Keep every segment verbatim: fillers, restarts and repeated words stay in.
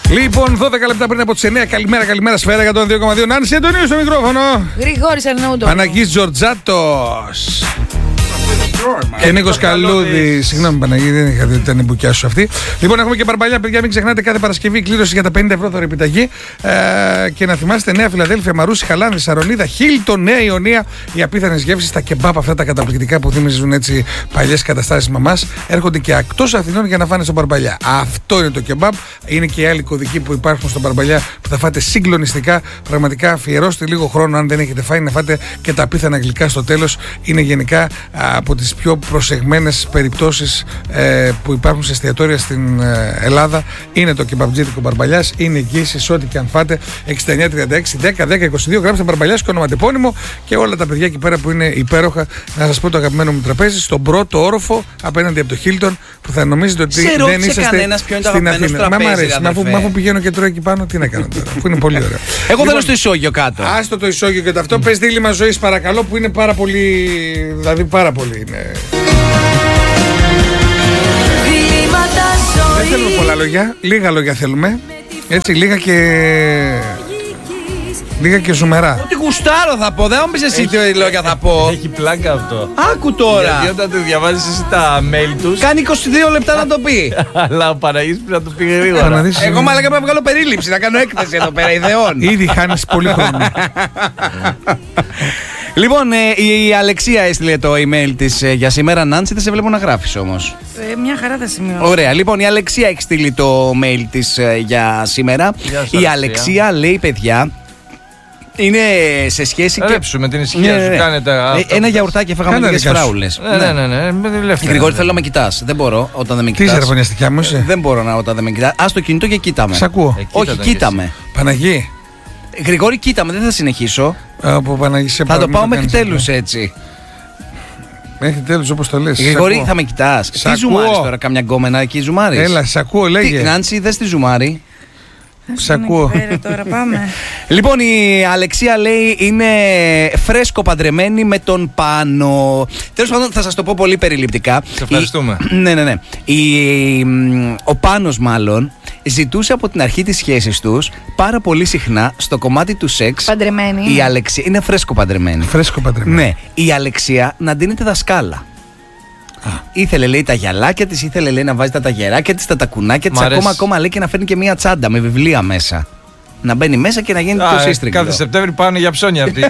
Λοιπόν, δώδεκα λεπτά πριν από τις εννιά. Καλημέρα, καλημέρα, Σφαίρα εκατόν δύο κόμμα δύο. Νάνση Αντωνίου στο μικρόφωνο. Γρηγόρης Αρναούτο. Παναγής Τζορτζάτος. Και Νίκος Καλούδης. Συγγνώμη, Παναγή, δεν είχα δει ότι ήταν η μπουκιά σου αυτή. Λοιπόν, έχουμε και μπαρμπαλιά, παιδιά. Μην ξεχνάτε κάθε Παρασκευή κλήρωση για τα πενήντα ευρώ δωρεάν επιταγή. Ε, και να θυμάστε Νέα Φιλαδέλφια, Μαρούσι, Χαλάνδη, Σαρονίδα, Χίλτον, Νέα Ιωνία. Οι απίθανες γεύσεις, τα κεμπάπ αυτά τα καταπληκτικά που θυμίζουν έτσι παλιές καταστάσεις μαμάς, έρχονται και εκτός Αθηνών για να φάνε στον μπαρμπαλιά. Αυτό είναι το κεμπάπ. Είναι και οι άλλοι κωδικοί που υπάρχουν στον μπαρμπαλιά που θα φάτε συγκλονιστικά. Πραγματικά αφιερώστε λίγο χρόνο, αν δεν έχετε φάει, να φάτε και τα απίθανα γλυκά στο τέλος. Είναι γενικά α, από τις πιο προσεγμένες περιπτώσεις ε, που υπάρχουν σε εστιατόρια στην ε, Ελλάδα. Είναι το κεμπαμπτζίδικο Μπαρμπαλιάς. Είναι εγγύηση σε ό,τι και αν φάτε. εξήντα εννιά τριάντα έξι δέκα δέκα είκοσι δύο. Γράψτε Μπαρμπαλιάς και ονοματεπώνυμο και όλα τα παιδιά εκεί πέρα που είναι υπέροχα. Να σας πω το αγαπημένο μου τραπέζι στον πρώτο όροφο απέναντι από το Χίλτον που θα νομίζετε ότι σε δεν είσαστε στην Αθήνα. Μα μ' αρέσει. Μα αφού πηγαίνω και τρώω εκεί πάνω, τι να κάνω τώρα. Που είναι πολύ ωραίο. Εγώ θέλω στο ισόγειο κάτω. Άστο το ισόγειο και το αυτό. Πες δίλημμα ζωής παρακαλώ που είναι πάρα πολύ. Δηλαδή πάρα πολύ είναι. Δεν θέλουμε πολλά λόγια, λίγα λόγια θέλουμε. Έτσι, λίγα και. Λίγα και ζουμερά. Ό,τι γουστάρω θα πω, δεν μου πεις εσύ τι λόγια θα πω. Έχει πλάκα αυτό. Άκου τώρα. Γιατί όταν του διαβάζεις εσύ τα mail τους. Κάνει είκοσι δύο λεπτά να το πει. Αλλά ο Παναγής πρέπει να το πει γρήγορα. Εγώ μάλλον πρέπει να βγάλω περίληψη, να κάνω έκθεση εδώ πέρα ιδεών. Ήδη χάνεις πολύ χρόνο. Λοιπόν, ε, η Αλεξία έστειλε το email της ε, για σήμερα. Νάνση, δεν σε βλέπω να γράφεις όμως. Ε, μια χαρά θα σημειώσω. Ωραία, λοιπόν, η Αλεξία έχει στείλει το mail της ε, για σήμερα. Γεια σου, η Αλεξία. Αλεξία λέει, παιδιά, είναι σε σχέση και. Ρέψου με την ησυχία Ναι, ναι, σου, ναι. κάνετε Ε, αυτό. Ένα γιαουρτάκι έφαγα με Κάνε λίγες δικά σου. φράουλες. Ναι, ναι, ναι, ναι, με ελεύθερα. Γρηγόρη, θέλω να με κοιτάς. Δεν μπορώ όταν δεν με Τι κοιτάς. είσαι, ρεφωνιαστικιά μου είσαι. Δεν μπορώ να όταν δεν με κοιτάς. Ας το κινητό και κοίταμε. Σ' ακούω. Ε, κοίτα Όχι, τον κι κοίτα με. Παναγί. Γρηγόρη, κοίτα με, δεν θα συνεχίσω. Από Παναγί σε Θα το παρακαλώ, πάω μην μέχρι κάνεις τέλους αυτό. έτσι. Μέχρι τέλους όπως το λες. Γρηγόρη, Σ' θα με κοιτάς. Σ' Τι ακούω. ζουμάρεις τώρα, καμιά γκόμενα εκεί ζουμάρεις. Έλα, σ' ακούω, Τι, λέγε. Νάνση, δες τη ζουμάρι. Σ' ακούω. Τώρα πάμε. Λοιπόν, η Αλεξία λέει είναι φρέσκο παντρεμένη με τον Πάνο. Τέλος πάντων, θα σας το πω πολύ περιληπτικά. Σε ευχαριστούμε. Η... Ναι, ναι, ναι. Η... Ο Πάνος, μάλλον, ζητούσε από την αρχή της σχέσης τους πάρα πολύ συχνά στο κομμάτι του σεξ. Παντρεμένη. Η Αλεξία είναι φρέσκο παντρεμένη. Φρέσκο παντρεμένο. Ναι, η Αλεξία να δίνεται δασκάλα. Α. Ήθελε, λέει, τα γυαλάκια της, ήθελε, λέει, να βάζει τα ταγεράκια της, τα τακουνάκια της, Μ' αρέσει. ακόμα, ακόμα λέει και να φέρνει και μία τσάντα με βιβλία μέσα. Να μπαίνει μέσα και να γίνει Α, το ε, σύστριγγλο. Κάθε Σεπτέμβρη πάνε για ψώνια αυτοί.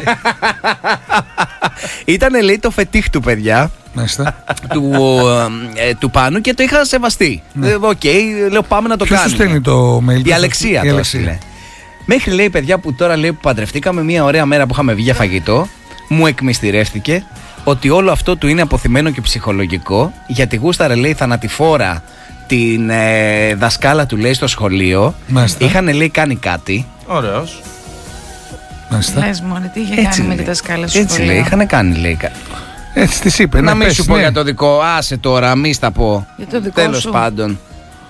Ήτανε, λέει, το φετίχ του, παιδιά, Μάλιστα. του, ε, του Πάνου και το είχα σεβαστεί. Ε, Οκ, λέω πάμε να το Ποιος σου κάνουμε. στέλνει το mail? Η Αλεξία το έστειλε. Μέχρι, λέει, παιδιά, που τώρα, λέει, που παντρευτήκαμε, μια ωραία μέρα που είχαμε βγει για φαγητό, μου εκμυστηρεύτηκε ότι όλο αυτό του είναι αποθυμένο και ψυχολογικό, γιατί γούσταρε, λέει, θανατηφόρα την ε, δασκάλα του, λέει, στο σχολείο. Μάλιστα. Είχαν, λέει, κάνει κάτι. Ωραίος. Μάλιστα. Λες μόνο, τι είχε Έτσι, κάνει με λέει. τη δασκάλα σου. Έτσι, λέει, είχαν κάνει, λέει. κα- Έτσι της είπε. Να ναι, μην πες, σου πω ναι. για το δικό, άσε τώρα, μη στα πω. Για το δικό Τέλος σου. πάντων.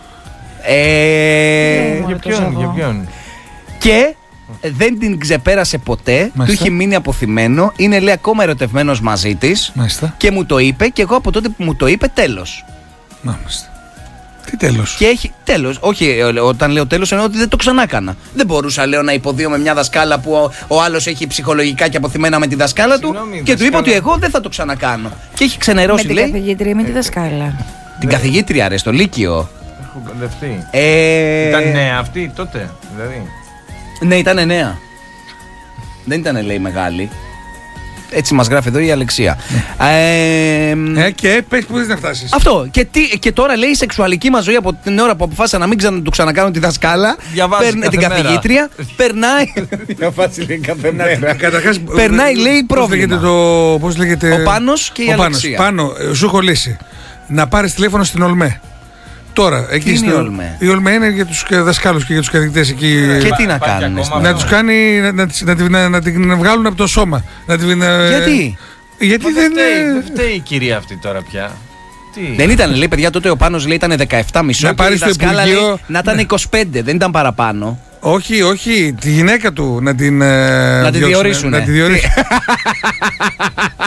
Ε, Ναι. Για ποιον, για ποιον. και δεν την ξεπέρασε ποτέ, του Μάλιστα. είχε μείνει αποθυμένο, είναι, λέει, ακόμα ερωτευμένος μαζί της Μάλιστα. και μου το είπε και εγώ από τότε που μου το είπε τέλος. Μάλιστα. Τι τέλος. Και έχει τέλος. Όχι, ε, όταν λέω τέλος εννοώ ότι δεν το ξανά έκανα. Δεν μπορούσα, λέω, να υποδίω με μια δασκάλα που ο, ο άλλος έχει ψυχολογικά και αποθυμένα με τη δασκάλα του Συγγνώμη, και του δασκάλα. είπα ότι εγώ δεν θα το ξανακάνω. Και έχει Με ξενερώσει, την λέει, καθηγήτρια ή με τη δασκάλα. την καθηγήτρια, ρε, στο Λύκειο. Έχω μπερδευτεί. Ε, Ήταν νέα αυτή τότε, δηλαδή. Ναι, ήταν νέα. Δεν ήταν, λέει, μεγάλη. Έτσι μας γράφει εδώ η Αλεξία. Ε, Ε, και πες που θες να φτάσεις. Αυτό. Και, τι, και τώρα, λέει, η σεξουαλική μας ζωή από την ώρα που αποφάσισα να μην ξανα, του ξανακάνω τη δασκάλα. Διαβάζει παίρνει- κάθε την μέρα. καθηγήτρια. Περνάει. Διαβάζει, λέει, κάθε μέρα. Καταρχάς, Περνάει, λέει, πώς πρόβλημα. λέγεται το, πώς λέγεται, Ο Πάνος και η ο Πάνος. Αλεξία. Πάνω, ε, σου έχω λύσει. Να πάρεις τηλέφωνο στην Ολμέ. Τώρα, εκεί είναι στο- η Ολμέ? Η Ολμέ είναι για τους ε, δασκάλους και για τους καθηγητές εκεί. Και τι να Υπάρχει κάνουν. ακόμα στην αυτό? Να τους κάνει, να, να, τις- να, την- να, να την βγάλουν από το σώμα. Να την, ε, Γιατί? Γιατί Μα δεν. δεν φταίει, ε, δεν φταίει η κυρία αυτή τώρα πια. Τι. Δεν ήταν, λέει, παιδιά, τότε ο Πάνος, λέει, ήταν δεκαεπτά μισό Να και η πάρεις το δασκάλα, λέει, Υπουργείο. να ήταν είκοσι πέντε, δεν ήταν παραπάνω. Όχι, όχι, τη γυναίκα του να την. ε, Να τη διώξουνε, διορίσουνε. Να τη διορίσουν.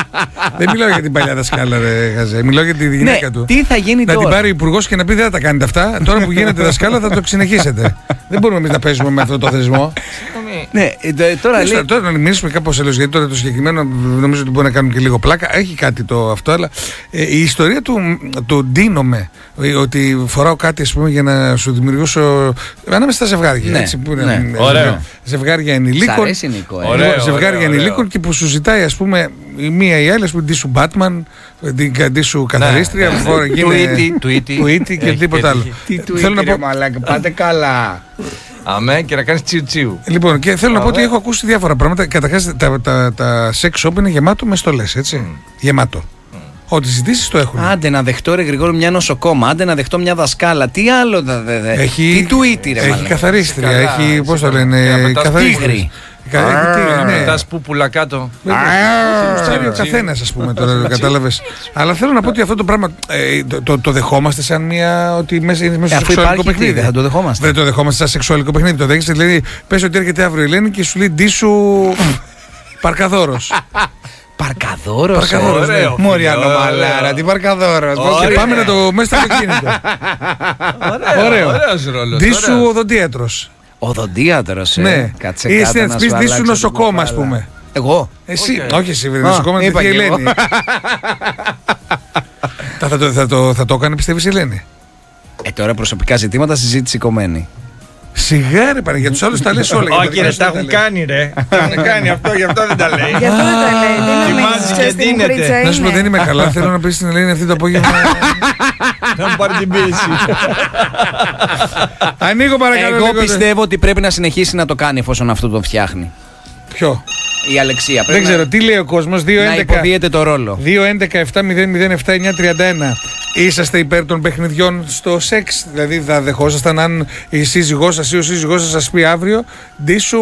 Δεν μιλάω για την παλιά δασκάλα, ρε Χαζέ. Μιλάω για τη γυναίκα Ναι, του. τι θα γίνει Να τώρα. την πάρει ο υπουργός και να πει δεν θα τα κάνετε αυτά. Τώρα που γίνετε δασκάλα θα το συνεχίσετε. Δεν μπορούμε εμείς να παίζουμε με αυτό το θεσμό. Ναι, ε, τώρα λέει. Τώρα, τώρα να μιλήσουμε κάπως αλλιώς, γιατί τώρα το συγκεκριμένο νομίζω ότι μπορεί να κάνουν και λίγο πλάκα. Έχει κάτι το αυτό, αλλά ε, η ιστορία του, του ντύνομαι, ε, ότι φοράω κάτι ας πούμε για να σου δημιουργήσω ανάμεσα στα ζευγάρια. Ναι, έτσι, που είναι, ναι. ε, Ωραίο. Ζευγάρια Σ' ενηλίκων. αρέσει, Νικό, ε. Ωραίο, ζευγάρια ωραίο, ενηλίκων ωραίο. και που σου ζητάει ας πούμε η μία ή η άλλη, ας πούμε, ντύσου Batman, ντύσου καθαρίστρια, ναι. φορά- γίνε Tweety, tweety. tweety και Έχει, τίποτα άλλο. Τι του Θέλω να είπε, πω- μαλάκα, πάτε καλά. Αμέ και να κάνεις τσιου τσιου. Λοιπόν, και θέλω να πω Ωραία. ότι έχω ακούσει διάφορα πράγματα. Καταρχάς, τα, τα, τα sex shop είναι γεμάτο με στολές, έτσι. Γεμάτο. Ό,τι ζητήσεις το έχουν. Άντε να δεχτώ, ρε Γρηγόρη, μια νοσοκόμα. Άντε να δεχτώ μια δασκάλα. Τι άλλο θα δε, δε. Έχει, Τι tweety, ρε έχει μαλάκα. καθαρίστρια, Καλά, έχει, πώς το εσύ, λένε, για να πετάς καθαρίστρια. τίγρη. Κα- έχει τίγρη, ναι. Πετάς πούπουλα κάτω. Ξέρει ο καθένας, ας πούμε, τώρα, κατάλαβες. Αλλά θέλω να πω ότι αυτό το πράγμα ε, το, το, το δεχόμαστε σαν μια. Ότι μέσα είναι μέσα Ε, στο αφού σεξουαλικό υπάρχει, τι, παιχνίδι. δεν θα το δεχόμαστε. Δεν το δεχόμαστε σαν σεξουαλικό παιχνίδι. Το δέχεσαι, δηλαδή, πες ότι έρχεται αύριο η Ελένη και σου λέει ντύσου παρκαδόρος. Παρκαδόρος. Παρκαδόρος, ε. ναι. Ωραίο, Μωριά φίλε, νομαλάρα, ωραίο. τι παρκαδόρος. Ωραία. Και πάμε να το μέσα στο αυτοκίνητο. Ωραίο. Ωραίος ρόλος. Ντύσου ωραίος. οδοντίατρος. Οδοντίατρος, ε. Ναι. Κάτσε Ή κάτω εσύ να να της πεις σου ντύσου αλλάξω την νοσοκόμα, ας κοπάλα. πούμε. Εγώ. Εσύ, Οκ. όχι εσύ, βρε, Α, νοσοκόμα με είπα τη κι εγώ. Ελένη. Θα, θα, το, θα, το, θα το έκανε, πιστεύεις, η Ελένη. Ε, τώρα προσωπικά ζητήματα συζήτηση κομμένη. Σιγά ρε, πάνε, για τους άλλους τα λες όλα. για Όχι, μερικά ρε, σου τα δεν έχουν λέει. κάνει, ρε. Τα έχουν κάνει αυτό, γι' αυτό δεν τα λέει. Γι' αυτό δεν τα λέει. Δεν είναι Κοιμάζει μέσα, και ξέρεις τι δίνεται. μουχρίτσα Να σου πω, δεν είναι. είμαι καλά. Θέλω να πεις στην Ελένη αυτή το απόγευμα. Να μου πάρει την πίεση. Ανοίγω παρακαλώ. Εγώ λίγο, πιστεύω ότι πρέπει να συνεχίσει να το κάνει εφόσον αυτό το φτιάχνει. Ποιο. Η Αλεξία Δεν πρέπει ξέρω, να, τι λέει ο κόσμος. δύο να έντεκα υποδίεται το ρόλο. δύο έντεκα επτά μηδέν μηδέν επτά εννιά τριάντα ένα. Είσαστε υπέρ των παιχνιδιών στο σεξ? Δηλαδή θα δεχόσασταν αν η σύζυγός σας ή ο σύζυγός σας σας πει αύριο ντύσου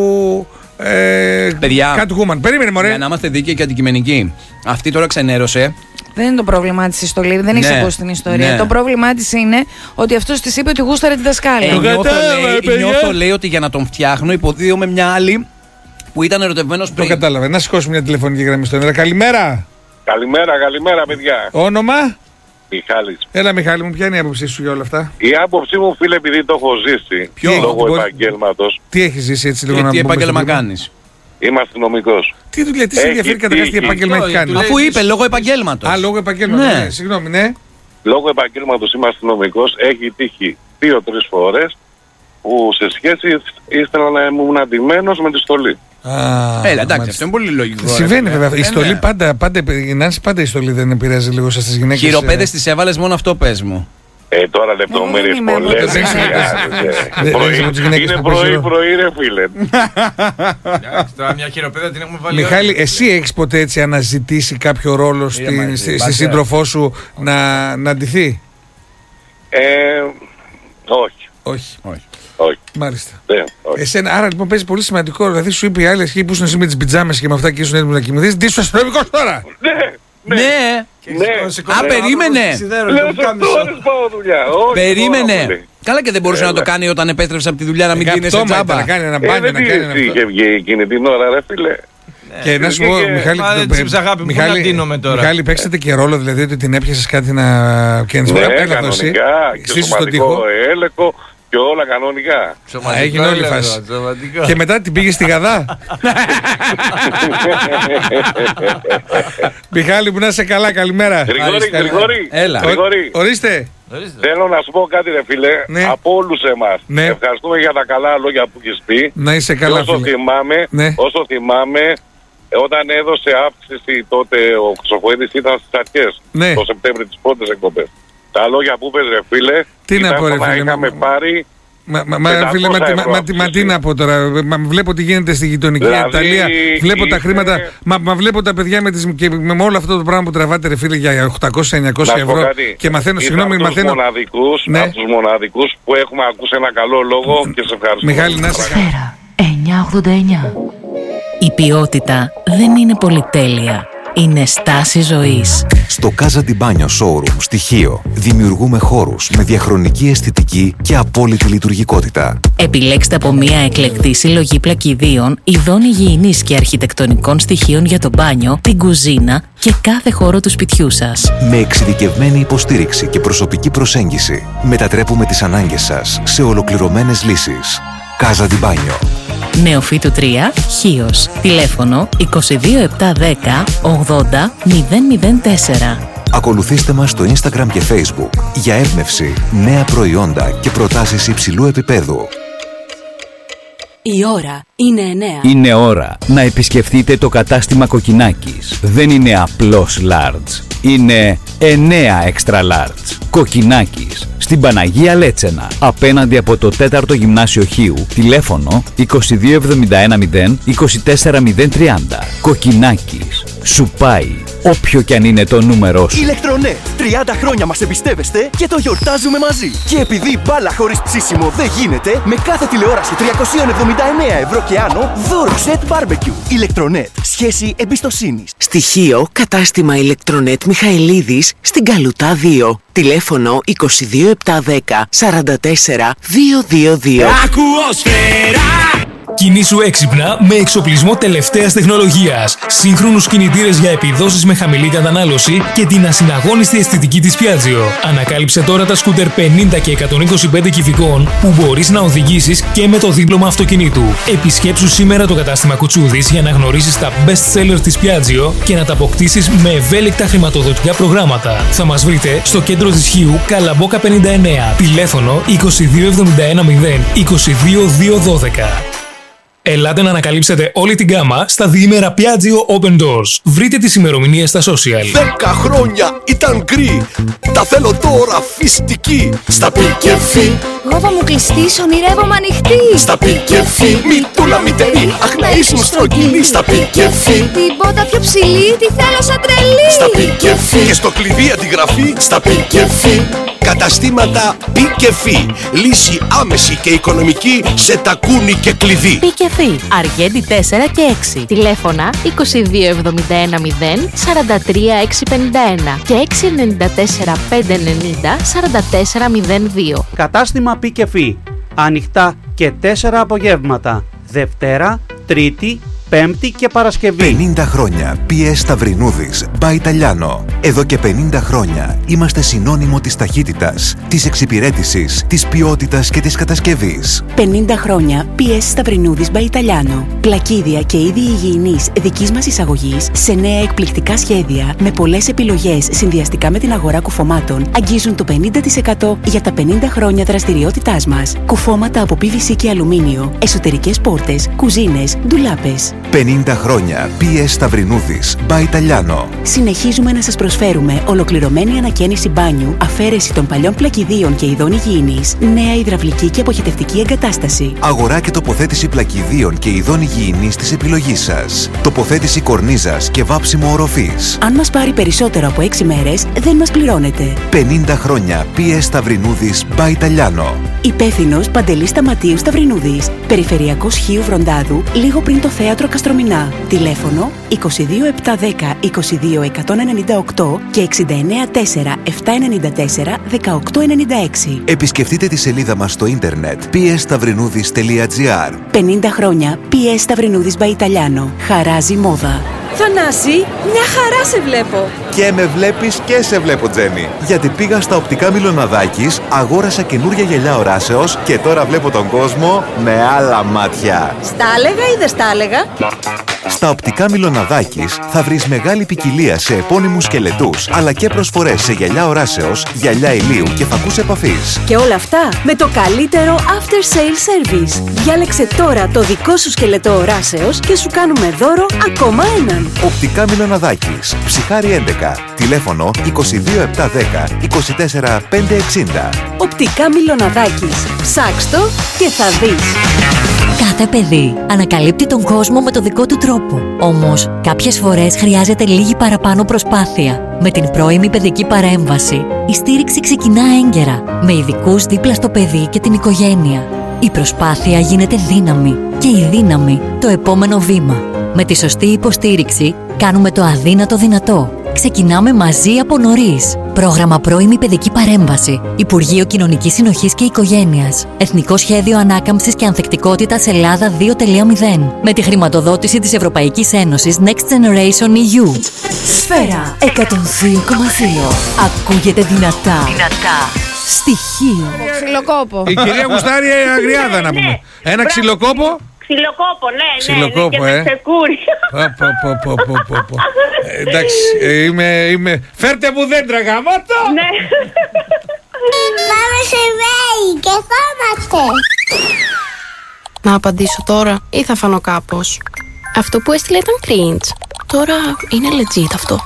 ε, Παιδιά, Catwoman. Περίμενε μωρέ. Για να είμαστε δίκαιοι και αντικειμενικοί. Αυτή τώρα ξενέρωσε. Δεν είναι το πρόβλημά τη η στολή, δεν έχει Ναι, ακούσει την ιστορία. ναι. Το πρόβλημά τη είναι ότι αυτό τη είπε ότι γούσταρε τη δασκάλα. Ε, Το νιώθω, κατάλαβα, λέει, παιδιά. νιώθω, λέει, ότι για να τον φτιάχνω υποδίωμαι μια άλλη που ήταν ερωτευμένος Το πριν. κατάλαβε. Να σηκώσουμε μια τηλεφωνική γραμμή στον αέρα. Καλημέρα. Καλημέρα, καλημέρα παιδιά. Όνομα. Μιχάλης. Έλα Μιχάλη μου, ποια είναι η άποψή σου για όλα αυτά? Η άποψή μου, φίλε, επειδή το έχω ζήσει Ποιο? λόγω Μπορεί- επαγγέλματος, Τι έχει ζήσει έτσι λίγο Και να τι μπούμε επάγγελμα στο κλίμα? κάνεις. είμαι αστυνομικός. Τι δουλειά, τι σε Έχει ενδιαφέρει καταρχάς τι τύχει. επάγγελμα έχει Αυτό, κάνει? του λέει- Αφού είπε λόγω επαγγέλματος. Α, λόγω επαγγέλματος. Ναι. Ναι. Συγγνώμη, ναι. Λόγω επαγγέλματος είμαι αστυνομικός. Έχει τύχει δύο-τρεις φορές που σε σχέση ήθελα να ήμουν αντιμένος με τη στολή. Α, Έλα, εντάξει, μάλιστα. αυτό είναι πολύ λογικό. ρε Συμβαίνει φίλε. βέβαια. Η Ε, στολή ναι. πάντα, πάντα, η Νάνση πάντα η στολή δεν επηρεάζει λίγο στις γυναίκες. Χειροπέδες τις έβαλες, μόνο αυτό πες μου. Ε, τώρα λεπτομέρειες είμαι από πολλές τις δεν γυναίκες. χρειάζεται. Δεν- δεν Πρωί- είσαι από τις γυναίκες Είναι που παίζει ρόλο. πρωί-πρωί, ρε φίλε. Εντάξει, τώρα μια χειροπέδα την έχουμε βάλει. Μιχάλη, όλοι. εσύ έχεις ποτέ έτσι αναζητήσει κάποιο ρόλο στη, μαζί, στη, στη μπάσε. σύντροφό σου να, να ντυθεί? Ε, όχι, Όχι. Όχι. όχι. Μάλιστα. Δεν, όχι. Εσένα, άρα λοιπόν παίζει πολύ σημαντικό. Δηλαδή σου είπε η άλλη αρχή που ήσουν εσύ με τις πιτζάμες και με αυτά και ήσουν έτοιμο να κοιμηθείς. Ντύσου αστυνομικός τώρα! Ναι, ναι. Ναι, Και Ναι. σηκώ- σηκώνει Α, ο περίμενε. άνθρωπος σιδέρο, Λέω το σε κάμισο. ώρες πάω δουλειά. Όχι, τώρα, περίμενε. πολύ. Καλά και δεν μπορούσε να το Έλα. κάνει όταν επέστρεψε από τη δουλειά να μην Ε, γίνεσαι καπτώμα τζάμπα. ήταν, να κάνει ένα Ε, μπάνιο, δεν να κάνει ένα τι είχε αυτό. βγει εκείνη την ώρα, ρε φίλε. Και να σου πω, και- Μιχάλη, Μα δεν το- τσίψε, αγάπη μου, πού να ντύνομαι τώρα. Μιχάλη, παίξατε και ρόλο δηλαδή ότι την έπιασες κάτι να. Και να της Ναι, πω, έλα εδώ εσύ. κανονικά και Στήσεις τον σωματικό τοίχο. έλεγχο και όλα κανονικά. Σωματικό έγινε όλη η έλεγχο, φάση. σωματικό. Και μετά την πήγε στη Γαδά. Μιχάλη, που να είσαι καλά, καλημέρα. Γρηγόρη, Ευχαριστώ. Γρηγόρη, Έλα. Γρηγόρη, Ορίστε. Ορίστε. θέλω να σου πω κάτι ρε φίλε, Ναι. από όλους εμάς. Ναι. Ευχαριστούμε για τα καλά λόγια που έχεις πει. Να είσαι Και καλά, όσο φίλε. θυμάμαι, Ναι. όσο θυμάμαι, ε, όταν έδωσε αύξηση τότε ο Χρυσοχοίδης ήταν στις αρχές, Ναι. το Σεπτέμβρη τις πρώτες εκπομπές. Τα λόγια που είπες ρε φίλε, Τι να ήταν πω, ρε σαν να φίλε, είχαμε μα- πάρει. Μα, μα, μα, πεντακόσια φίλε, μα, τι- μα, ευρώ μα, τι- μα τι αύξηση. να πω τώρα. Μα, βλέπω τι γίνεται στη γειτονική Δηλαδή, Ιταλία. Βλέπω τα είστε- χρήματα. Μα, μα βλέπω τα παιδιά με, τις, και με όλο αυτό το πράγμα που τραβάτε, ρε φίλε, για οκτακόσια εννιακόσια Να σου πω ευρώ. κάτι. Και μαθαίνω, Είσαι συγγνώμη, από τους μαθαίνω. μοναδικούς, Ναι. από τους μοναδικούς που έχουμε ακούσει ένα καλό λόγο και σε ευχαριστώ. Μιχάλη, να είσαι καλά. Σφαίρα εννιακόσια ογδόντα εννιά. Η ποιότητα δεν είναι πολυτέλεια. είναι στάση ζωής. Στο Casa di Bagno Showroom στη Χίο δημιουργούμε χώρους με διαχρονική αισθητική και απόλυτη λειτουργικότητα. Επιλέξτε από μια εκλεκτή συλλογή πλακιδίων, ειδών υγιεινής και αρχιτεκτονικών στοιχείων για το μπάνιο, την κουζίνα και κάθε χώρο του σπιτιού σας. Με εξειδικευμένη υποστήριξη και προσωπική προσέγγιση, μετατρέπουμε τις ανάγκες σας σε ολοκληρωμένες λύσεις. Casa di Bagno. Νεοφύτου τρία, Χίος. Τηλέφωνο είκοσι δύο επτακόσια δέκα ογδόντα μηδέν μηδέν τέσσερα. Ακολουθήστε μας στο Instagram και Facebook για έμπνευση, νέα προϊόντα και προτάσεις υψηλού επίπεδου. Η ώρα είναι εννέα. Είναι ώρα να επισκεφτείτε το κατάστημα Κοκκινάκης. Δεν είναι απλώς large. Είναι εννέα extra large. Κοκκινάκης. Στην Παναγία Λέτσενα. Απέναντι από το τέταρτο Γυμνάσιο Χίου. Τηλέφωνο είκοσι δύο εβδομήντα ένα μηδέν είκοσι τέσσερα μηδέν τριάντα. Κοκκινάκης. Σου πάει όποιο κι αν είναι το νούμερό σου. Ηλεκτρονέτ. τριάντα χρόνια μας εμπιστεύεστε και το γιορτάζουμε μαζί. Και επειδή μπάλα χωρίς ψήσιμο δεν γίνεται, με κάθε τηλεόραση τριακόσια εβδομήντα εννέα ευρώ και άνω, δώρο σετ μπάρμπεκιου. Ηλεκτρονέτ. Σχέση εμπιστοσύνης. Στοιχείο κατάστημα Ηλεκτρονέτ Μιχαηλίδης στην Καλουτά δύο. Τηλέφωνο είκοσι δύο επτακόσια δέκα σαράντα τέσσερα διακόσια είκοσι δύο. Ακουόσφαιρα! Κινήσου έξυπνα με εξοπλισμό τελευταίας τεχνολογίας, σύγχρονους κινητήρες για επιδόσεις με χαμηλή κατανάλωση και την ασυναγώνιστη αισθητική της Piaggio. Ανακάλυψε τώρα τα σκούτερ πενήντα και εκατόν είκοσι πέντε κυβικών που μπορείς να οδηγήσεις και με το δίπλωμα αυτοκινήτου. Επισκέψου σήμερα το κατάστημα Κουτσούδης για να γνωρίσεις τα best sellers της Piaggio και να τα αποκτήσεις με ευέλικτα χρηματοδοτικά προγράμματα. Θα μας βρείτε στο κέντρο της Χίου, Καλαμπόκα πενήντα εννέα. Τηλέφωνο είκοσι δύο εβδομήντα ένα μηδέν είκοσι δύο διακόσια δώδεκα. Ελάτε να ανακαλύψετε όλη την γκάμα στα διήμερα Piaggio Open Doors. Βρείτε τις ημερομηνίες στα social. Δέκα χρόνια ήταν γκρι, τα θέλω τώρα φυστική. Στα πικεφί. Γόβα μου κλειστής, ονειρεύομαι ανοιχτή. Στα πικεφί, μητούλα μητερή, αχ να ήσουν στρογγυλή. Στα πικεφί. Την πότα πιο ψηλή, τη θέλω σαν τρελή. Στα πικεφί. Και στο κλειδί αντιγραφή. Στα πικεφί. Καταστήματα Πικεφί. Λύση άμεση και οικονομική σε τακούνι και κλειδί. Πικεφί. Αργέντη τέσσερα και έξι. Τηλέφωνα είκοσι δύο εβδομήντα ένα μηδέν σαράντα τρία εξακόσια πενήντα ένα και έξι εννιά τέσσερα πέντε εννιά σαράντα τέσσερα μηδέν δύο. Κατάστημα Πικεφί. Ανοιχτά και τέσσερα απογεύματα. Δευτέρα, Τρίτη, Πέμπτη και Παρασκευή. πενήντα χρόνια πι ες Σταυρινούδης by Italiano. Εδώ και πενήντα χρόνια είμαστε συνώνυμο της ταχύτητας, της εξυπηρέτησης, της ποιότητας και της κατασκευής. πενήντα χρόνια πι ες Σταυρινούδης by Italiano. Πλακίδια και είδη υγιεινής δικής μας εισαγωγής σε νέα εκπληκτικά σχέδια με πολλές επιλογές συνδυαστικά με την αγορά κουφωμάτων αγγίζουν το πενήντα τοις εκατό για τα πενήντα χρόνια δραστηριότητάς μας. Κουφώματα από πι βι σι και αλουμίνιο, εσωτερικές πόρτες, κουζίνες, ντουλάπες. πενήντα χρόνια πι ες Σταυρινούδης by Italiano. Συνεχίζουμε να σας προσφέρουμε ολοκληρωμένη ανακαίνιση μπάνιου, αφαίρεση των παλιών πλακιδίων και ειδών υγιεινής, νέα υδραυλική και αποχετευτική εγκατάσταση. Αγορά και τοποθέτηση πλακιδίων και ειδών υγιεινής της επιλογής σας. Τοποθέτηση κορνίζας και βάψιμο οροφής. Αν μας πάρει περισσότερο από έξι μέρες, δεν μας πληρώνετε. πενήντα χρόνια πι ες Σταυρινούδης by Italiano. Υπεύθυνος Παντελής Σταματίου Σταυρινούδης. Περιφερειακός Χίου Βροντάδου, λίγο πριν το θέατρο Καστρομηνά. Τηλέφωνο είκοσι δύο επτακόσια δέκα είκοσι δύο εκατόν ενενήντα οκτώ και εξήντα εννέα τέσσερα επτακόσια ενενήντα τέσσερα δεκαοκτώ ενενήντα έξι. Επισκεφτείτε τη σελίδα μας στο ίντερνετ πι ες σταυρινούδης τελεία τζι άρ. πενήντα χρόνια πι ες Σταυρινούδης by Italiano. Χαράζει μόδα. Θανάση, μια χαρά σε βλέπω. Και με βλέπεις και σε βλέπω, Τζένι. Γιατί πήγα στα οπτικά Μιλοναδάκης, αγόρασα καινούρια γυαλιά οράσεως και τώρα βλέπω τον κόσμο με άλλα μάτια. Στα έλεγα ή δεν στα έλεγα? Στα οπτικά Μιλοναδάκης θα βρεις μεγάλη ποικιλία σε επώνυμους σκελετούς, αλλά και προσφορές σε γυαλιά οράσεως, γυαλιά ηλίου και φακούς επαφής. Και όλα αυτά με το καλύτερο after sale service. Διάλεξε τώρα το δικό σου σκελετό οράσεως και σου κάνουμε δώρο ακόμα έναν. Οπτικά Μιλοναδάκης, Ψυχάρη έντεκα, τηλέφωνο είκοσι δύο επτακόσια δέκα είκοσι τέσσερα πεντακόσια εξήντα. Οπτικά Μιλοναδάκης. Ψάξ' το και θα δεις. Κάθε παιδί ανακαλύπτει τον κόσμο με το δικό του τρόπο. Όμως, κάποιες φορές χρειάζεται λίγη παραπάνω προσπάθεια. Με την πρώιμη παιδική παρέμβαση, η στήριξη ξεκινά έγκαιρα, με ειδικούς δίπλα στο παιδί και την οικογένεια. Η προσπάθεια γίνεται δύναμη και η δύναμη το επόμενο βήμα. Με τη σωστή υποστήριξη κάνουμε το αδύνατο δυνατό. Ξεκινάμε μαζί από νωρίς. Πρόγραμμα Πρώιμη Παιδική Παρέμβαση. Υπουργείο Κοινωνικής Συνοχής και Οικογένειας. Εθνικό Σχέδιο Ανάκαμψης και Ανθεκτικότητας Ελλάδα δύο κόμμα μηδέν. Με τη χρηματοδότηση της Ευρωπαϊκής Ένωσης Next Generation ι γιου. Σφαίρα εκατόν δύο κόμμα δύο. Ακούγεται δυνατά. Δυνατά. Στοιχείο. Ξυλοκόπο. Η κυρία Γουστάρη Αγριάδα να πούμε. Ένα ξυλοκόπο. Ξυλοκόπο, ναι, ναι. Ξυλοκόπο, ναι, ε. Πω, πω, πω, πω, πω, πω. Ε, εντάξει, ε, είμαι, είμαι... Φέρτε μου δέντρα, γαμώτο! Ναι. Πάμε σε βέη και φάμαστε. Να απαντήσω τώρα ή θα φανώ κάπως? Αυτό που έστειλε ήταν cringe. Τώρα είναι legit αυτό.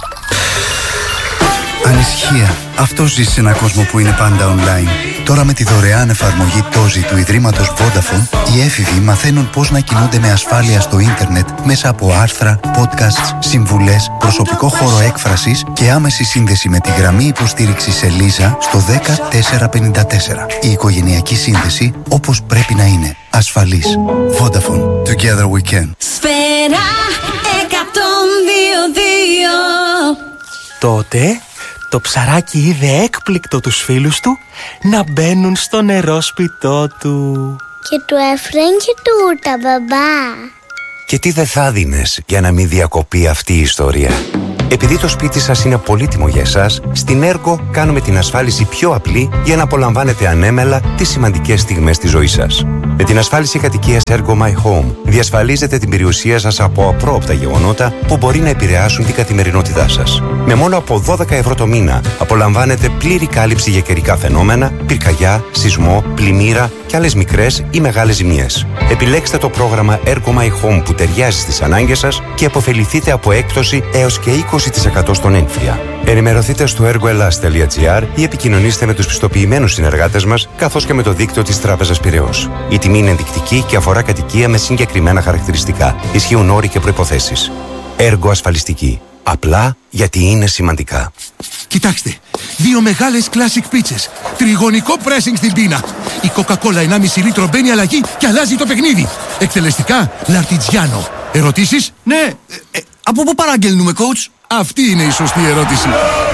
Ανησυχία. Αυτό ζει σε έναν κόσμο που είναι πάντα online. Τώρα με τη δωρεάν εφαρμογή Τόζι του Ιδρύματος Vodafone, οι έφηβοι μαθαίνουν πώς να κινούνται με ασφάλεια στο ίντερνετ μέσα από άρθρα, podcasts, συμβουλές, προσωπικό χώρο έκφρασης και άμεση σύνδεση με τη γραμμή υποστήριξης Ελίζα στο δέκα τέσσερα πενήντα τέσσερα. Η οικογενειακή σύνδεση όπως πρέπει να είναι. Ασφαλής. Vodafone. Together we can. Σφαίρα εκατόν δύο δύο. Τότε το ψαράκι είδε έκπληκτο τους φίλους του να μπαίνουν στο νερόσπιτό του. Και του έφεραν και τούρτα, μπαμπά. Και τι δεν θα δίνες για να μην διακοπεί αυτή η ιστορία? Επειδή το σπίτι σας είναι πολύτιμο για εσάς, στην Ergo κάνουμε την ασφάλιση πιο απλή για να απολαμβάνετε ανέμελα τις σημαντικές στιγμές της ζωής σας. Με την ασφάλιση κατοικίας Ergo My Home διασφαλίζετε την περιουσία σας από απρόοπτα γεγονότα που μπορεί να επηρεάσουν την καθημερινότητά σας. Με μόνο από δώδεκα ευρώ το μήνα απολαμβάνετε πλήρη κάλυψη για καιρικά φαινόμενα, πυρκαγιά, σεισμό, πλημμύρα και άλλες μικρές ή μεγάλες ζημιές. Επιλέξτε το πρόγραμμα Ergo My Home που ταιριάζει στις ανάγκες σας και αποφεληθείτε από έκπτωση έως και είκοσι τοις εκατό στον έμφυα. Ενημερωθείτε στο ergoelas τελεία gr ή επικοινωνήστε με τους πιστοποιημένους συνεργάτες μας καθώς και με το δίκτυο της Τράπεζας Πειραιώς. Η τιμή είναι ενδεικτική και αφορά κατοικία με συγκεκριμένα χαρακτηριστικά. Ισχύουν όροι και προϋποθέσεις. Ergo ασφαλιστική. Απλά γιατί είναι σημαντικά. Κοιτάξτε, δύο μεγάλες classic πίτσες. Τριγωνικό pressing στην πίνα. Η Coca-Cola ενάμιση λίτρο μπαίνει αλλαγή και αλλάζει το παιχνίδι. Εκτελεστικά, Λαρτιτζιάνο. Ερωτήσεις? Ναι. Ε, ε, από πού παραγγέλνουμε, coach? Αυτή είναι η σωστή ερώτηση.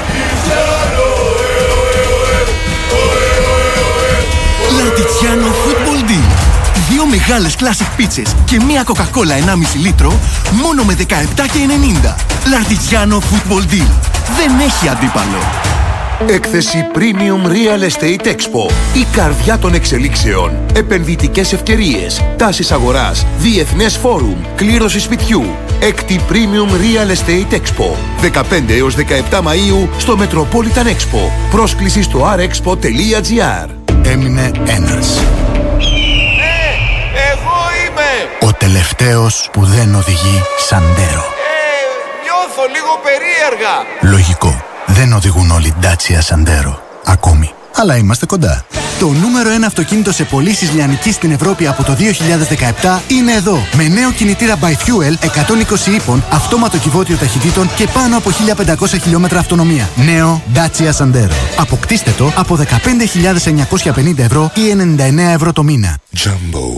Λαρτιτζιάνο Football Deal. Δύο μεγάλες classic πίτσες και μία Coca-Cola ενάμιση λίτρο μόνο με δεκαεπτά και ενενήντα. Λαρτιτζιάνο Football Deal. Δεν έχει αντίπαλο. Έκθεση Premium Real Estate Expo. Η καρδιά των εξελίξεων. Επενδυτικές ευκαιρίες. Τάσεις αγοράς. Διεθνές φόρουμ. Κλήρωση σπιτιού. Έκτη Premium Real Estate Expo. δεκαπέντε έως δεκαεπτά Μαΐου στο Metropolitan Expo. Πρόσκληση στο αρ εξπο τελεία τζι άρ. Έμεινε ένας. Εγώ είμαι! Ο τελευταίος που δεν οδηγεί Σαντέρο. Ε, νιώθω λίγο περίεργα. Λογικό. Δεν οδηγούν όλοι Dacia Sandero. Ακόμη. Αλλά είμαστε κοντά. Το νούμερο ένα αυτοκίνητο σε πωλήσεις λιανικής στην Ευρώπη από το δύο χιλιάδες δεκαεπτά είναι εδώ. Με νέο κινητήρα by fuel εκατόν είκοσι ύπων, αυτόματο κυβότιο ταχυτήτων και πάνω από χίλια πεντακόσια χιλιόμετρα αυτονομία. Νέο Dacia Sandero. Αποκτήστε το από δεκαπέντε χιλιάδες εννιακόσια πενήντα ευρώ ή ενενήντα εννέα ευρώ το μήνα. Jumbo.